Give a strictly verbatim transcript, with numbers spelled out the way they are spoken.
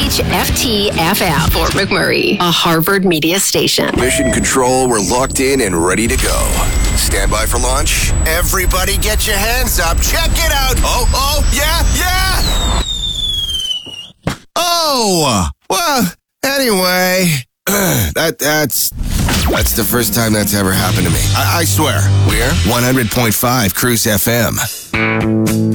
H F T F F, Fort McMurray, a Harvard media station. Mission Control, we're locked in and ready to go. Stand by for launch. Everybody get your hands up. Check it out. Oh, oh, yeah, yeah. Oh, well, anyway, that that's that's the first time that's ever happened to me. I, I swear. We're one hundred point five Cruise F M.